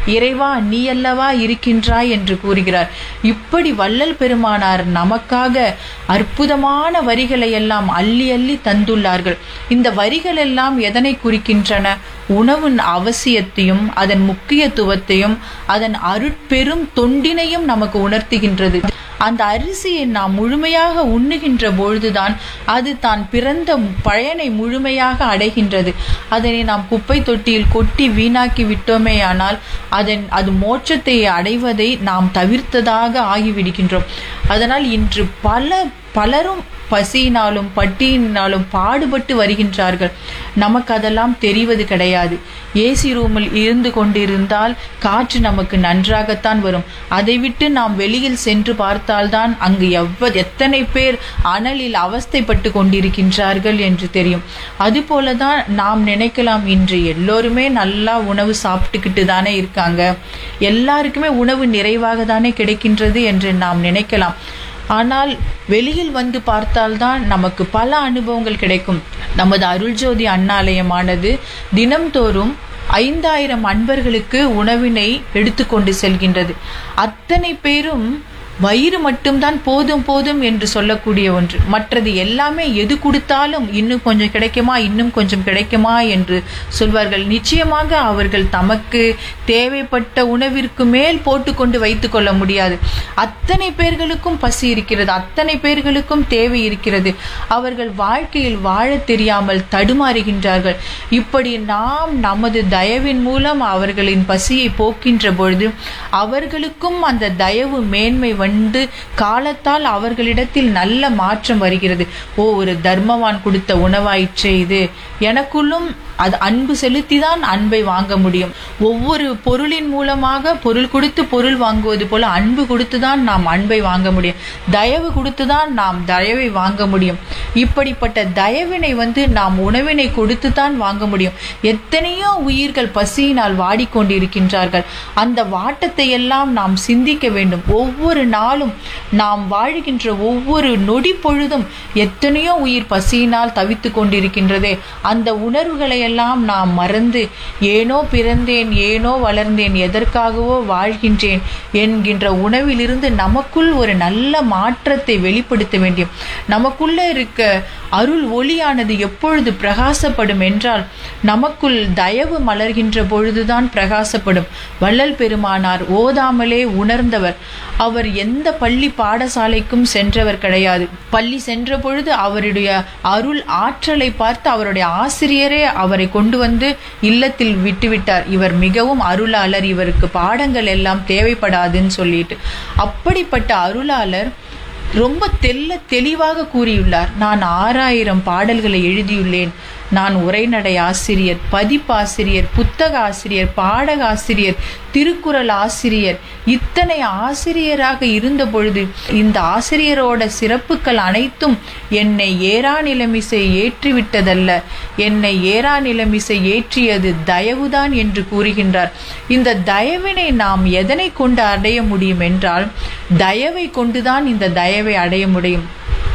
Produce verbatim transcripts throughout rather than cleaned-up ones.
இறைவா நீ அல்லவா இருக்கின்றாய் என்று கூறுகிறார். இப்படி வள்ளல் பெருமானார் நமக்காக அற்புதமான வரிகளை எல்லாம் அள்ளி அள்ளி தந்துள்ளார்கள். இந்த வரிகள் எல்லாம் எதனை குறிக்கின்றன? உணவின் அவசியத்தையும் அதன் முக்கியத்துவத்தையும் அதன் அருட்பெரும் தொண்டினையும் நமக்கு உணர்த்துகின்றது. அந்த அரிசியை நாம் முழுமையாக உண்ணுகின்ற பொழுதுதான் அது தான் பிறந்த பயனை முழுமையாக அடைகின்றது. அதனை நாம் குப்பை தொட்டியில் கொட்டி வீணாக்கி விட்டோமேயானால் அதன் அது மோட்சத்தை அடைவதை நாம் தவிர்த்ததாக ஆகிவிடுகின்றோம். அதனால் இன்று பல பலரும் பசியினாலும் பட்டியினாலும் பாடுபட்டு வருகின்றார்கள். நமக்கு அதெல்லாம் தெரிவது கிடையாது. ஏசி ரூமில் இருந்து கொண்டிருந்தால் காற்று நமக்கு நன்றாகத்தான் வரும். அதை விட்டு நாம் வெளியில் சென்று பார்த்தால்தான் அங்கு எவ்வ எத்தனை பேர் அனலில் அவஸ்தைப்பட்டு கொண்டிருக்கின்றார்கள் என்று தெரியும். அதுபோலதான் நாம் நினைக்கலாம், இன்று எல்லோருமே நல்லா உணவு சாப்பிட்டுக்கிட்டு தானே இருக்காங்க, எல்லாருக்குமே உணவு நிறைவாக தானே கிடைக்கின்றது என்று நாம் நினைக்கலாம். ஆனால் வெளியில் வந்து பார்த்தால்தான் நமக்கு பல அனுபவங்கள் கிடைக்கும். நமது அருள்ஜோதி அண்ணாலயமானது தினம்தோறும் ஐந்தாயிரம் அன்பர்களுக்கு உணவினை எடுத்துக்கொண்டு செல்கின்றது. அத்தனை பேரும் வயிறு மட்டும்தான் போதும் போதும் என்று சொல்லக்கூடிய ஒன்று. மற்றது எல்லாமே எது கொடுத்தாலும் இன்னும் கொஞ்சம் கிடைக்குமா இன்னும் கொஞ்சம் கிடைக்குமா என்று சொல்வார்கள். நிச்சயமாக அவர்கள் தமக்கு தேவைப்பட்ட உணவிற்கு மேல் போட்டுக்கொண்டு வைத்துக் கொள்ள முடியாது. அத்தனை பேர்களுக்கும் பசி இருக்கிறது, அத்தனை பேர்களுக்கும் தேவை இருக்கிறது. அவர்கள் வாழ்க்கையில் வாழ தெரியாமல் தடுமாறுகின்றார்கள். இப்படி நாம் நமது தயவின் மூலம் அவர்களின் பசியை போக்கின்ற பொழுது அவர்களுக்கும் அந்த தயவு மேன்மை வந்து காலத்தால் அவர்களிடத்தில் நல்ல மாற்றம் வருகிறது. ஓ, ஒரு தர்மவான் கொடுத்த உணவாயிற்றே இது, எனக்குள்ளும் அது அன்பு செலுத்திதான் அன்பை வாங்க முடியும். ஒவ்வொரு பொருளின் மூலமாக பொருள் கொடுத்து பொருள் வாங்குவது போல அன்பு கொடுத்துதான் நாம் அன்பை வாங்க முடியும், தயவு கொடுத்துதான் நாம் தயவை வாங்க முடியும். இப்படிப்பட்ட தயவினை வந்து நாம் உணவினை கொடுத்துதான் வாங்க முடியும். எத்தனையோ உயிர்கள் பசியினால் வாடிக்கொண்டிருக்கின்றார்கள். அந்த வாட்டத்தை எல்லாம் நாம் சிந்திக்க வேண்டும். ஒவ்வொரு நாளும் நாம் வாழ்கின்ற ஒவ்வொரு நொடி பொழுதும் எத்தனையோ உயிர் பசியினால் தவித்து கொண்டிருக்கின்றதே, அந்த உணர்வுகளை எல்லாம் நாம் மறந்து ஏனோ பிறந்தேன் ஏனோ வளர்ந்தேன் எதற்காகவோ வாழ்கின்றேன் என்கின்ற உணவிலிருந்து நமக்குள் ஒரு நல்ல மாற்றத்தை வெளிப்படுத்த வேண்டும். நமக்குள்ள இருக்க அருள் ஒளியானது எப்பொழுது பிரகாசப்படும் என்றால் நமக்குள் தயவு மலர்கின்ற பொழுதுதான் பிரகாசப்படும். வள்ளல் பெருமானார் ஓதாமலே உணர்ந்தவர். அவர் எந்த பள்ளி பாடசாலைக்கும் சென்றவர் கிடையாது. பள்ளி சென்ற பொழுது அவருடைய அருள் ஆற்றலை பார்த்து அவருடைய ஆசிரியரே அவரை கொண்டு வந்து இல்லத்தில் விட்டுவிட்டார். இவர் மிகவும் அருளாளர், இவருக்கு பாடங்கள் எல்லாம் தேவைப்படாதுன்னு சொல்லிட்டு. அப்படிப்பட்ட அருளாளர் ரொம்ப தெல்ல தெளிவாக கூறியுள்ளார். நான் ஆறாயிரம் பாடல்களை எழுதியுள்ளேன். நான் உரைநடை ஆசிரியர், பதிப்பாசிரியர், புத்தக ஆசிரியர், பாடக ஆசிரியர், திருக்குறள் ஆசிரியர், இத்தனை ஆசிரியராக இருந்த பொழுது இந்த ஆசிரியரோட சிறப்புகள் அனைத்தும் என்னை ஏறா நிலமிசை ஏற்றிவிட்டதல்ல, என்னை ஏறா நிலமிசை ஏற்றியது தயவுதான் என்று கூறுகின்றார். இந்த தயவினை நாம் எதனை கொண்டு அடைய முடியும் என்றால் தயவை கொண்டுதான் இந்த தயவை அடைய முடியும்.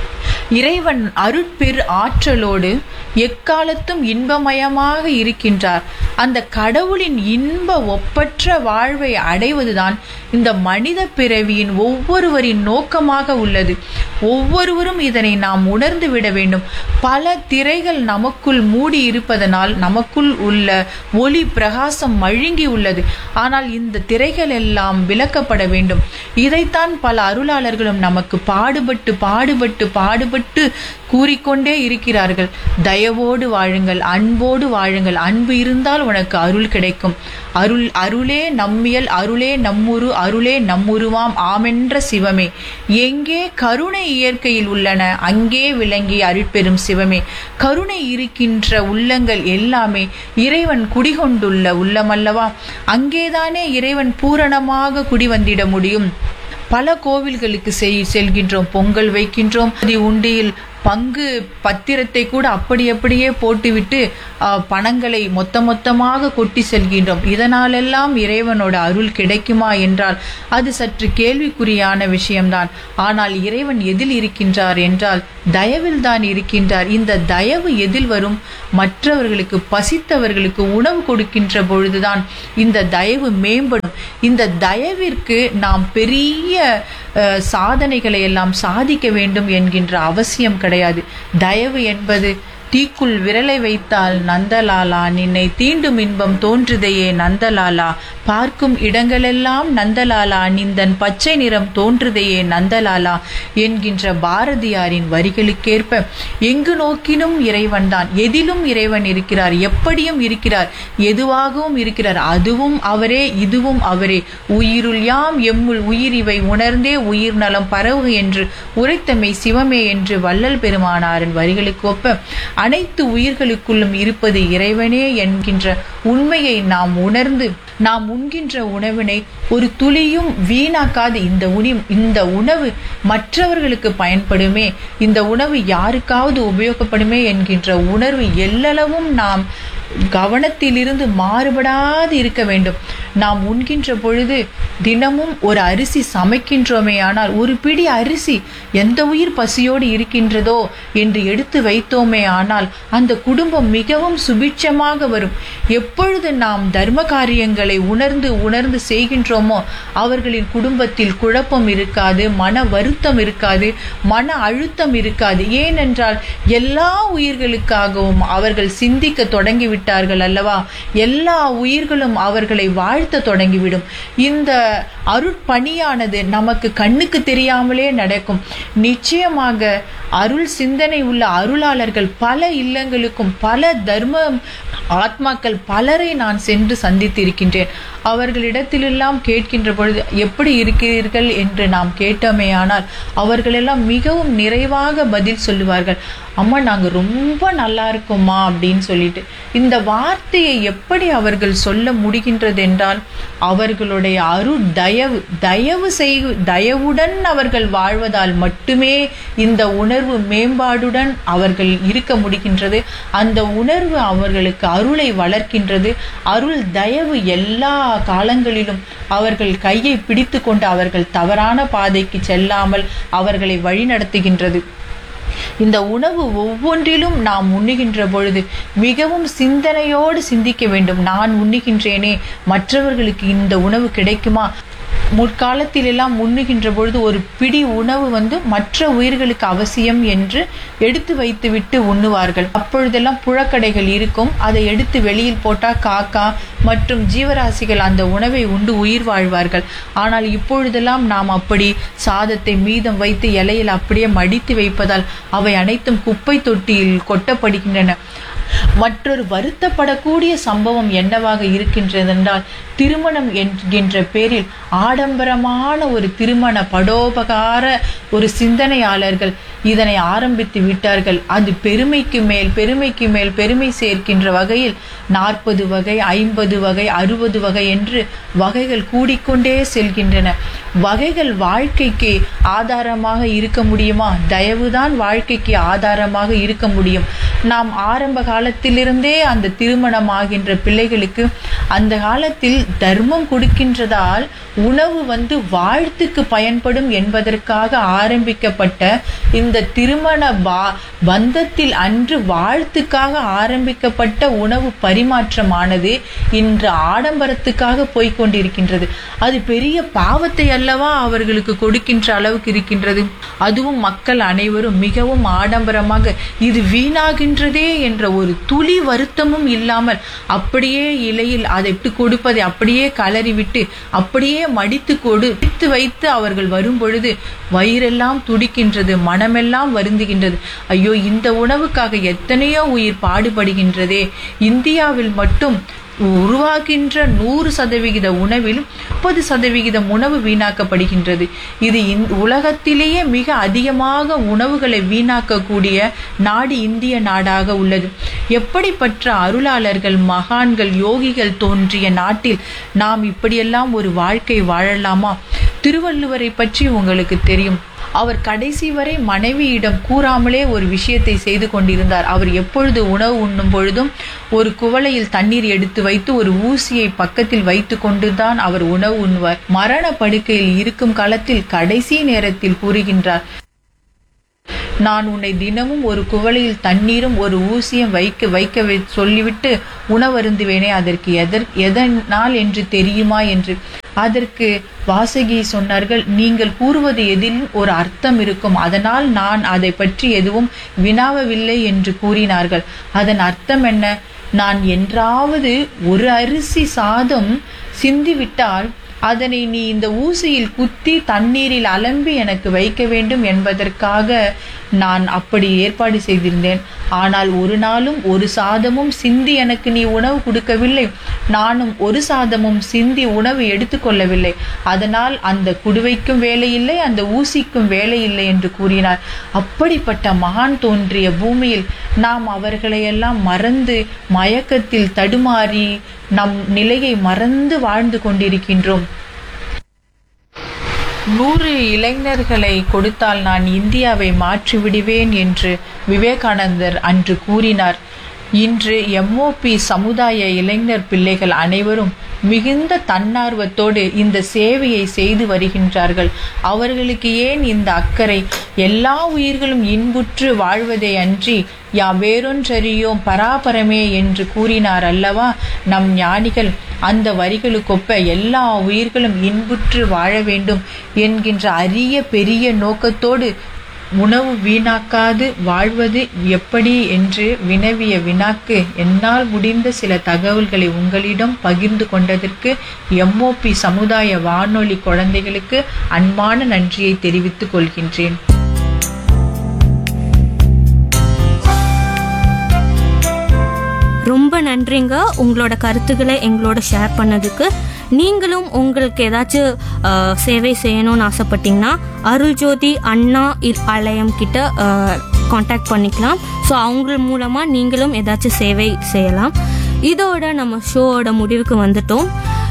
இறைவன் அருட்பெரு ஆற்றலோடு எக்காலத்தும் இன்பமயமாக இருக்கின்றார். அந்த கடவுளின் இன்ப ஒப்பற்ற வாழ்வை அடைவதுதான் இந்த மனித பிறவியின் ஒவ்வொருவரின் நோக்கமாக உள்ளது. ஒவ்வொருவரும் இதனை நாம் உணர்ந்து விட வேண்டும். பல திரைகள் நமக்குள் மூடி இருப்பதனால் நமக்குள் உள்ள ஒளி பிரகாசம் மழுங்கி உள்ளது. ஆனால் இந்த திரைகள் எல்லாம் விலக்கப்பட வேண்டும். இதைத்தான் பல அருளாளர்களும் நமக்கு பாடுபட்டு பாடுபட்டு பாடுபட்டு கூறிக்கொண்டே இருக்கிறார்கள். தயவோடு வாழுங்கள், அன்போடு வாழுங்கள், அன்பு இருந்தால் உனக்கு அருள் கிடைக்கும். அருள் அருளே நம்மியல், அருளே நம்முரு, அருளே நம்முருவாம் ஆமென்ற சிவமே. எங்கே கருணை இயற்கையில் உள்ளன அங்கே விளங்கி அருட்பெரும் சிவமே. கருணை இருக்கின்ற உள்ளங்கள் எல்லாமே இறைவன் குடிகொண்டுள்ள உள்ளமல்லவா? அங்கேதானே இறைவன் பூரணமாக குடிவந்திட முடியும். பல கோவில்களுக்கு செல்கின்றோம், பொங்கல் வைக்கின்றோம், உண்டியில் பங்கு பத்திரத்தை கூட அப்படி அப்படியே போட்டுவிட்டு பணங்களை மொத்த மொத்தமாக கொட்டி செல்கின்றோம். இதனாலெல்லாம் இறைவனோட அருள் கிடைக்குமா என்றால் அது சற்று கேள்விக்குறியான விஷயம்தான். ஆனால் இறைவன் எதில் இருக்கின்றார் என்றால் தயவில் தான் இருக்கின்றார். இந்த தயவு எதில் வரும்? மற்றவர்களுக்கு, பசித்தவர்களுக்கு உணவு கொடுக்கின்ற பொழுதுதான் இந்த தயவு மேம்படும். இந்த தயவிற்கு நாம் பெரிய சாதனைகளை எல்லாம் சாதிக்க வேண்டும் என்கின்ற அவசியம் கிடையாது. தயவு என்பது தீக்குள் விரலை வைத்தால் நந்தலாலா, நின்னை தீண்டும் இன்பம் தோன்றுதையே நந்தலாலா, பார்க்கும் இடங்களெல்லாம் நந்தலாலா, நிந்தன் பச்சை நிறம் தோன்றுதையே நந்தலாலா என்கின்ற பாரதியாரின் வரிகளுக்கேற்ப எங்கு நோக்கினும் இறைவன்தான், எதிலும் இறைவன் இருக்கிறார், எப்படியும் இருக்கிறார், எதுவாகவும் இருக்கிறார், அதுவும் அவரே இதுவும் அவரே, உயிருள் யாம் எம்முள் உயிர் இவை உணர்ந்தே உயிர் நலம் பரவு என்று உரைத்தமை சிவமே என்று வள்ளல் பெருமானாரின் வரிகளுக்கு ஒப்ப அனைத்து உயிர்களுக்குள்ளும் இருப்பது இறைவனே என்கின்ற உண்மையை நாம் உணர்ந்து நாம் உண்கின்ற உணவினை ஒரு துளியும் வீணாக்காது, இந்த உணி இந்த உணவு மற்றவர்களுக்கு பயன்படுமே, இந்த உணவு யாருக்காவது உபயோகப்படுமே என்கின்ற உணர்வு எல்லளவும் நாம் கவனத்திலிருந்து மாறுபடாது இருக்க வேண்டும். நாம் உண்கின்ற பொழுது தினமும் ஒரு அரிசி சமைக்கின்றோமே, ஆனால் ஒரு பிடி அரிசி எந்த உயிர் பசியோடு இருக்கின்றதோ என்று எடுத்து வைத்தோமே ஆனால் அந்த குடும்பம் மிகவும் சுபிட்சமாக வரும். எப்பொழுது நாம் தர்ம காரியங்களை உணர்ந்து உணர்ந்து செய்கின்றோமோ அவர்களின் குடும்பத்தில் குழப்பம் இருக்காது, மன வருத்தம் இருக்காது, மன அழுத்தம் இருக்காது. ஏனென்றால் எல்லா உயிர்களுக்காகவும் அவர்கள் சிந்திக்க தொடங்கிவிட்டு விட்டார்கள் அல்லவா, எல்லா உயிர்களும் அவர்களை வாழ்த்த தொடங்கிவிடும். இந்த அருட்பணியானது நமக்கு கண்ணுக்கு தெரியாமலே நடக்கும். நிச்சயமாக அருள் சிந்தனை உள்ள அருளாளர்கள் பல இல்லங்களுக்கும் பல தர்ம ஆத்மாக்கள் பலரை நான் சென்று சந்தித்து இருக்கின்றேன். அவர்களிடத்திலெல்லாம் கேட்கின்ற பொழுது எப்படி இருக்கிறீர்கள் என்று நாம் கேட்டோமேயானால் அவர்களெல்லாம் மிகவும் நிறைவாக பதில் சொல்லுவார்கள். அம்மா நாங்கள் ரொம்ப நல்லா இருக்கோம்மா அப்படின்னு சொல்லிட்டு. இந்த வார்த்தையை எப்படி அவர்கள் சொல்ல முடிகின்றது என்றால் அவர்களுடைய அருள் தயவு தயவு செய் தயவுடன் அவர்கள் வாழ்வதால் மட்டுமே இந்த உணர்வு மேம்பாடுடன் அவர்கள் இருக்க முடிகின்றது. அந்த உணர்வு அவர்களுக்கு அருளை வளர்க்கின்றது. அருள் தயவு எல்லா காலங்களிலும் அவர்கள் கையை பிடித்து கொண்டு அவர்கள் தவறான பாதைக்கு செல்லாமல் அவர்களை வழிநடத்துகின்றது. இந்த உணவு ஒவ்வொன்றிலும் நாம் உண்ணுகின்ற பொழுது மிகவும் சிந்தனையோடு சிந்திக்க வேண்டும். நான் உண்ணுகின்றேனே, மற்றவர்களுக்கு இந்த உணவு கிடைக்குமா? முற்காலத்தில் எல்லாம் உண்ணுகின்ற பொழுது ஒரு பிடி உணவு வந்து மற்ற உயிர்களுக்கு அவசியம் என்று எடுத்து வைத்து விட்டு உண்ணுவார்கள். அப்பொழுதெல்லாம் புழக்கடைகள் இருக்கும், அதை எடுத்து வெளியில் போட்டா காக்கா மற்றும் ஜீவராசிகள் அந்த உணவை உண்டு உயிர் வாழ்வார்கள். ஆனால் இப்பொழுதெல்லாம் நாம் அப்படி சாதத்தை மீதம் வைத்து இலையில் அப்படியே மடித்து வைப்பதால் அவை அனைத்தும் குப்பை தொட்டியில் கொட்டப்படுகின்றன. மற்றொரு வருத்தப்படக்கூடிய சம்பவம் என்னவாக இருக்கின்றது என்றால் திருமணம் என்கின்ற பேரில் ஆடம்பரமான ஒரு திருமண படோபகார ஒரு சிந்தனையாளர்கள் இதனை ஆரம்பித்து விட்டார்கள். அது பெருமைக்கு மேல் பெருமைக்கு மேல் பெருமை சேர்க்கின்ற வகையில் நாற்பது வகை, ஐம்பது வகை, அறுபது வகை என்று வகைகள் கூடிக்கொண்டே செல்கின்றன. வகைகள் வாழ்க்கைக்கு ஆதாரமாக இருக்க முடியுமா? தயவுதான் வாழ்க்கைக்கு ஆதாரமாக இருக்க முடியும். நாம் ஆரம்ப காலத்திலிருந்தே அந்த திருமணம் ஆகின்ற பிள்ளைகளுக்கு அந்த காலத்தில் தர்மம் கொடுக்கின்றதால் உணவு வந்து வாழ்த்துக்கு பயன்படும் என்பதற்காக ஆரம்பிக்கப்பட்ட இந்த திருமண பா பந்தத்தில் அன்று வாழ்த்துக்காக ஆரம்பிக்கப்பட்ட உணவு பரிமாற்றமானது இன்று ஆடம்பரத்துக்காக போய்கொண்டிருக்கின்றது. அது பெரிய பாவத்தை அல்லவா அவர்களுக்கு கொடுக்கின்ற அளவுக்கு இருக்கின்றது. அதுவும் மக்கள் அனைவரும் மிகவும் ஆடம்பரமாக இது வீணாகின்றதே என்ற ஒரு துளி வருத்தமும் இல்லாமல் அப்படியே இலையில் அதை கொடுப்பதை அப்படியே கலறிவிட்டு அப்படியே மடித்து கொடுத்து வைத்து அவர்கள் வரும் பொழுது வயிறெல்லாம் துடிக்கின்றது, மனமெல்லாம் வருந்துகின்றது. ஐயோ, இந்த உணவுக்காக எத்தனையோ உயிர் பாடுபடுகின்றதே. இந்தியாவில் மட்டும் உருவாகின்ற நூறு சதவிகித உணவில் முப்பது சதவிகிதம் உணவு வீணாக்கப்படுகின்றது. இது உலகத்திலேயே மிக அதிகமாக உணவுகளை வீணாக்கக்கூடிய நாடு இந்திய நாடாக உள்ளது. எப்படிப்பட்ட அருளாளர்கள், மகான்கள், யோகிகள் தோன்றிய நாட்டில் நாம் இப்படியெல்லாம் ஒரு வாழ்க்கை வாழலாமா? திருவள்ளுவரை பற்றி உங்களுக்கு தெரியும். அவர் கடைசி வரை மனைவியிடம் கூறாமலே ஒரு விஷயத்தை செய்து கொண்டிருந்தார். அவர் எப்பொழுது உணவு உண்ணும் பொழுதும் ஒரு குவளையில் தண்ணீர் எடுத்து வைத்து ஒரு ஊசியை பக்கத்தில் வைத்து கொண்டுதான் அவர் உணவு உண்ணுவார். மரண படுக்கையில் இருக்கும் காலத்தில் கடைசி நேரத்தில் கூறுகின்றார், நான் உன்னை தினமும் ஒரு குவளையில் தண்ணீரும் ஒரு ஊசியும் வைக்க வைக்க சொல்லிவிட்டு உணவருந்துவேனே, அதற்கு எதற் எதனால் என்று தெரியுமா என்று. அதற்கு வாசகி சொன்னார்கள், நீங்கள் கூறுவது எதில் ஒரு அர்த்தம் இருக்கும், அதனால் நான் அதை பற்றி எதுவும் வினாவவில்லை என்று கூறினார்கள். அதன் அர்த்தம் என்ன? நான் என்றாவது ஒரு அரிசி சாதம் சிந்திவிட்டால் அதனை நீ இந்த ஊசியில் குத்தி தண்ணீரில் அலம்பி எனக்கு வைக்க வேண்டும் என்பதற்காக நான் அப்படி ஏற்பாடு செய்திருந்தேன். ஆனால் ஒரு நாளும் ஒரு சாதமும் சிந்தி எனக்கு நீ உணவு கொடுக்கவில்லை, நானும் ஒரு சாதமும் சிந்தி உணவு எடுத்துக்கொள்ளவில்லை. அதனால் அந்த குடுவைக்கும் வேலையில்லை, அந்த ஊசிக்கும் வேலையில்லை என்று கூறினார். அப்படிப்பட்ட மகான் தோன்றிய பூமியில் நாம் அவர்களையெல்லாம் மறந்து மயக்கத்தில் தடுமாறி நம் நிலையை மறந்து வாழ்ந்து கொண்டிருக்கின்றோம். நூறு இளைஞர்களை கொடுத்தால் நான் இந்தியாவை மாற்றிவிடுவேன் என்று விவேகானந்தர் அன்று கூறினார். இன்று எம்ஓபி சமுதாய இளைஞர் பிள்ளைகள் அனைவரும் மிகுந்த தன்னார்வத்தோடு இந்த சேவையை செய்து வருகின்றார்கள். அவர்களுக்கு ஏன் இந்த அக்கறை? எல்லா உயிர்களும் இன்புற்று வாழ்வதை அன்றி யாம் வேறொன்றறியோம் பராபரமே என்று கூறினார் அல்லவா நம் ஞானிகள். அந்த வரிகளுக்கொப்ப எல்லா உயிர்களும் இன்புற்று வாழ வேண்டும் என்கின்ற அரிய பெரிய நோக்கத்தோடு உணவு வீணாக்காது வாழ்வது எப்படி என்று வினவிய வினாக்கு என்னால் முடிந்த சில தகவல்களை உங்களிடம் பகிர்ந்து கொண்டதற்கு எம்ஓபி சமுதாய வானொலி குழந்தைகளுக்கு அன்பான நன்றியை தெரிவித்துக் கொள்கின்றேன். ரொம்ப நன்றிங்க உங்களோட கருத்துக்களை எங்களோட ஷேர் பண்ணதுக்கு. நீங்களும் உங்களுக்கு ஏதாச்சும் சேவை செய்யணும்னு ஆசைப்பட்டீங்கன்னா அருள்ஜோதி அண்ணா ஆலயம் கிட்ட காண்டாக்ட் பண்ணிக்கலாம். ஸோ அவங்க மூலமாக நீங்களும் ஏதாச்சும் சேவை செய்யலாம். இதோட நம்ம ஷோவோட முடிவுக்கு வந்துட்டோம்.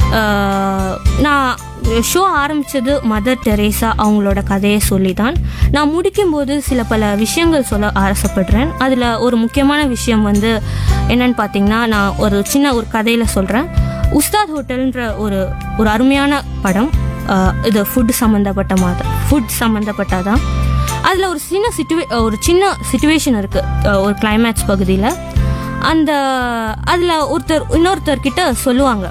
நான் ஷோ ஆரம்பித்தது மதர் தெரேசா அவங்களோட கதையை சொல்லி தான். நான் முடிக்கும்போது சில பல விஷயங்கள் சொல்ல ஆசைப்படுறேன். அதில் ஒரு முக்கியமான விஷயம் வந்து என்னன்னு பார்த்தீங்கன்னா, நான் ஒரு சின்ன ஒரு கதையில் சொல்கிறேன். உஸ்தாத் ஹோட்டல்ன்ற ஒரு ஒரு அருமையான படம். இது ஃபுட் சம்மந்தப்பட்ட மாதிரி ஃபுட் சம்மந்தப்பட்டதான். அதில் ஒரு சின்ன சிட்டுவே ஒரு சின்ன சிச்சுவேஷன் இருக்குது ஒரு கிளைமேக்ஸ் பகுதியில். அந்த அதில் ஒருத்தர் இன்னொருத்தர்கிட்ட சொல்லுவாங்க,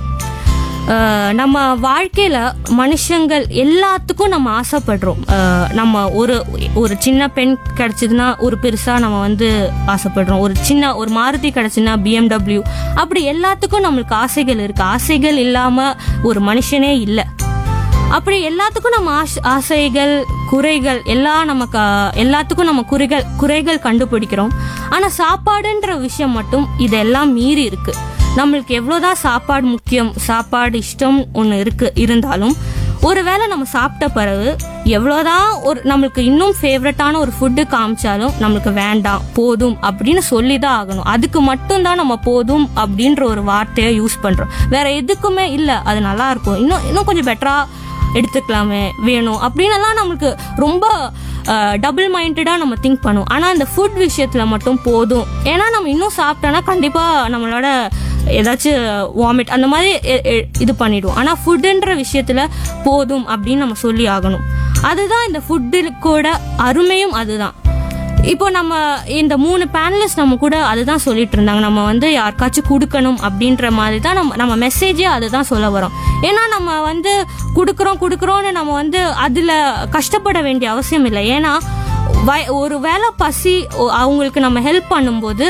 நம்ம வாழ்க்கையில் மனுஷங்கள் எல்லாத்துக்கும் நம்ம ஆசைப்படுறோம். நம்ம ஒரு ஒரு சின்ன பெண் கிடச்சிதுன்னா ஒரு பெருசாக நம்ம வந்து ஆசைப்படுறோம். ஒரு சின்ன ஒரு மாருதி கிடச்சுன்னா பிஎம்டபிள்யூ, அப்படி எல்லாத்துக்கும் நம்மளுக்கு ஆசைகள் இருக்குது. ஆசைகள் இல்லாமல் ஒரு மனுஷனே இல்லை. அப்படி எல்லாத்துக்கும் நம்ம ஆசை ஆசைகள் குறைகள் எல்லாம் நமக்கு எல்லாத்துக்கும் நம்ம குறைகள் குறைகள் கண்டுபிடிக்கிறோம். ஆனால் சாப்பாடுன்ற விஷயம் மட்டும் இதெல்லாம் மீறி இருக்கு. நம்மளுக்கு எவ்வளோதான் சாப்பாடு முக்கியம், சாப்பாடு இஷ்டம் ஒன்று இருக்கு இருந்தாலும் ஒருவேளை நம்ம சாப்பிட்ட பிறகு எவ்வளோதான் ஒரு நம்மளுக்கு இன்னும் ஃபேவரட்டான ஒரு ஃபுட்டு காமிச்சாலும் நம்மளுக்கு வேண்டாம் போதும் அப்படின்னு சொல்லி தான் ஆகணும். அதுக்கு மட்டும்தான் நம்ம போதும் அப்படின்ற ஒரு வார்த்தையை யூஸ் பண்ணுறோம். வேற எதுக்குமே இல்லை அது நல்லா இருக்கும், இன்னும் இன்னும் கொஞ்சம் பெட்டராக எடுத்துக்கலாமே வேணும் அப்படின்னலாம் நம்மளுக்கு ரொம்ப டபுள் மைண்டடாக நம்ம திங்க் பண்ணுவோம். ஆனால் இந்த ஃபுட் விஷயத்தில் மட்டும் போதும். ஏன்னா நம்ம இன்னும் சாப்பிட்டோன்னா கண்டிப்பாக நம்மளோட ஏதாச்சும் வாமிட் அந்த மாதிரி இது பண்ணிடுவோம். ஆனால் ஃபுட்டுன்ற விஷயத்தில் போதும் அப்படின்னு நம்ம சொல்லி ஆகணும். அதுதான் இந்த ஃபுட்டுக்கோட அருமையும் அதுதான். இப்போ நம்ம இந்த மூணு பேனலிஸ்ட் நம்ம கூட அதுதான் சொல்லிட்டு இருந்தாங்க, நம்ம வந்து யாருக்காச்சும் கொடுக்கணும் அப்படின்ற மாதிரி தான் நம்ம நம்ம மெசேஜே அதுதான் சொல்ல வரோம். ஏன்னா நம்ம வந்து கொடுக்குறோம் கொடுக்குறோன்னு நம்ம வந்து அதில் கஷ்டப்பட வேண்டிய அவசியம் இல்லை. ஏன்னா ஒரு வேளை பசி அவங்களுக்கு நம்ம ஹெல்ப் பண்ணும்போது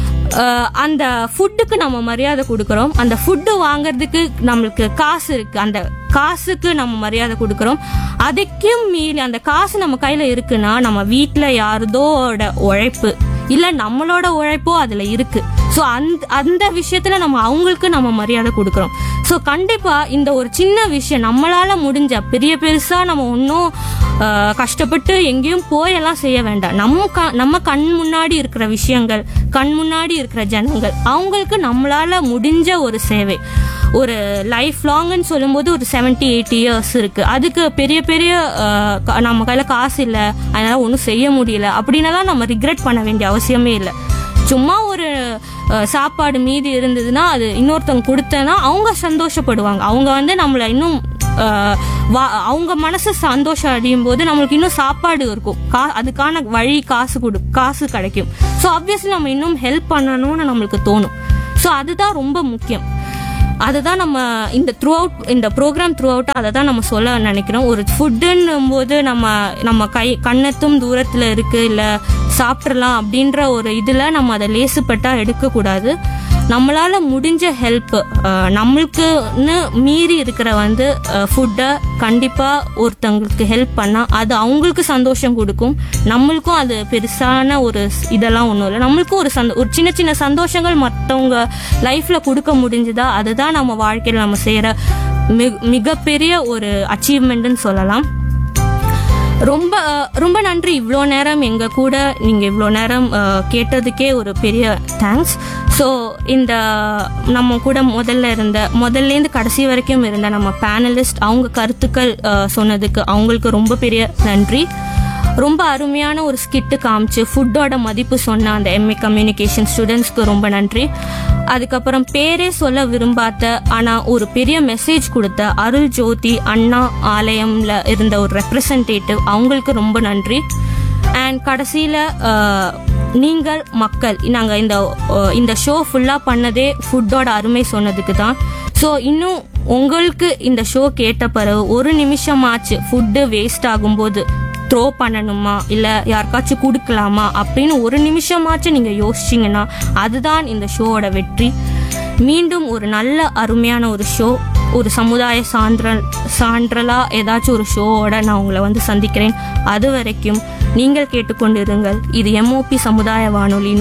அந்த ஃபுட்டுக்கு நம்ம மரியாதை கொடுக்குறோம். அந்த ஃபுட்டு வாங்கறதுக்கு நம்மளுக்கு காசு இருக்கு, அந்த காசுக்கு நம்ம மரியாதை கொடுக்குறோம். அதுக்கும் மீறி அந்த காசு நம்ம கையில இருக்குன்னா நம்ம வீட்டில் யாருதோட உழைப்பு இல்லை நம்மளோட உழைப்போ அதில் இருக்கு. ஸோ அந்த அந்த விஷயத்துல நம்ம அவங்களுக்கு நம்ம மரியாதை கொடுக்குறோம். ஸோ கண்டிப்பா இந்த ஒரு சின்ன விஷயம் நம்மளால முடிஞ்ச பெரிய பெருசா நம்ம ஒன்றும் கஷ்டப்பட்டு எங்கேயும் போயெல்லாம் செய்ய வேண்டாம். நம்ம க நம்ம கண் முன்னாடி இருக்கிற விஷயங்கள், கண் முன்னாடி இருக்கிற ஜனங்கள், அவங்களுக்கு நம்மளால முடிஞ்ச ஒரு சேவை. ஒரு லைஃப் லாங்னு சொல்லும்போது ஒரு செவன்டி எயிட்டி இயர்ஸ் இருக்கு. அதுக்கு பெரிய பெரிய நம்ம கையில காசு இல்லை, அதனால ஒன்றும் செய்ய முடியல அப்படின்னலாம் நம்ம ரிக்ரெட் பண்ண வேண்டிய அவசியமே இல்லை. சும்மா ஒரு சாப்பாடு மீதி இருந்ததுன்னா அது இன்னொருத்தவங்க கொடுத்தனா அவங்க சந்தோஷப்படுவாங்க. அவங்க வந்து நம்மளை இன்னும் அவங்க மனசு சந்தோஷம் அடையும் போது நம்மளுக்கு இன்னும் சாப்பாடு இருக்கும், கா அதுக்கான வழி காசு கொடு காசு கிடைக்கும். ஸோ ஆப்வியஸ்லி நம்ம இன்னும் ஹெல்ப் பண்ணணும்னு நம்மளுக்கு தோணும். ஸோ அதுதான் ரொம்ப முக்கியம். அதுதான் நம்ம இந்த த்ரூ அவுட் இந்த ப்ரோக்ராம் த்ரூ அவுட்டாக அதை தான் நம்ம சொல்ல நினைக்கிறோம். ஒரு ஃபுட்டுன்னும் போது நம்ம நம்ம கை கண்ணத்தும் தூரத்தில் இருக்குது, இல்லை சாப்பிட்றலாம் அப்படின்ற ஒரு இதில் நம்ம அதை லேசுப்பட்டால் எடுக்கக்கூடாது. நம்மளால் முடிஞ்ச ஹெல்ப், நம்மளுக்குன்னு மீறி இருக்கிற வந்து ஃபுட்டை கண்டிப்பாக ஒருத்தவங்களுக்கு ஹெல்ப் பண்ணால் அது அவங்களுக்கு சந்தோஷம் கொடுக்கும். நம்மளுக்கும் அது பெருசான ஒரு இதெல்லாம் ஒன்றும் இல்லை. நம்மளுக்கும் ஒரு சந்தோ ஒரு சின்ன சின்ன சந்தோஷங்கள் மற்றவங்க லைஃப்பில் கொடுக்க முடிஞ்சுதா அதுதான் நம்ம வாழ்க்கையில் நம்ம செய்கிற மிக மிகப்பெரிய ஒரு அச்சீவ்மெண்ட்டுன்னு சொல்லலாம். ரொம்ப ரொம்ப நன்றி. இவ்வளோ நேரம் எங்கள் கூட நீங்கள் இவ்வளோ நேரம் கேட்டதுக்கே ஒரு பெரிய தேங்க்ஸ். ஸோ இந்த நம்ம கூட முதல்ல இருந்த முதல்லேருந்து கடைசி வரைக்கும் இருந்த நம்ம பேனலிஸ்ட் அவங்க கருத்துக்கள் சொன்னதுக்கு அவங்களுக்கு ரொம்ப பெரிய நன்றி. ரொம்ப அருமையான ஒரு ஸ்கிட்டு காமிச்சு ஃபுட்டோட மதிப்பு சொன்ன அந்த எம்ஏ கம்யூனிகேஷன் ஸ்டூடெண்ட்ஸ்க்கு ரொம்ப நன்றி. அதுக்கப்புறம் பேரே சொல்ல விரும்பாத ஆனால் ஒரு பெரிய மெசேஜ் கொடுத்த அருள் ஜோதி அண்ணா ஆலயம்ல இருந்த ஒரு ரெப்ரசன்டேட்டிவ் அவங்களுக்கு ரொம்ப நன்றி. அண்ட் கடைசியில் நீங்கள் மக்கள் நாங்கள் இந்த இந்த ஷோ ஃபுல்லாக பண்ணதே ஃபுட்டோட அருமை சொன்னதுக்கு தான். ஸோ இன்னும் உங்களுக்கு இந்த ஷோ கேட்ட பிறகு ஒரு நிமிஷமாச்சு ஃபுட்டு வேஸ்ட் ஆகும்போது த்ரோ பண்ணணுமா இல்லை யாருக்காச்சும் கொடுக்கலாமா அப்படின்னு ஒரு நிமிஷமாச்சும் நீங்கள் யோசிச்சிங்கன்னா அதுதான் இந்த ஷோவோட வெற்றி. மீண்டும் ஒரு நல்ல அருமையான ஒரு ஷோ, ஒரு சமுதாய சான்றல் சான்றலாக ஏதாச்சும் ஒரு ஷோவோட நான் உங்களை வந்து சந்திக்கிறேன். அது வரைக்கும் நீங்கள் கேட்டுக்கொண்டிருங்கள். இது எம்ஓபி சமுதாய வானொலி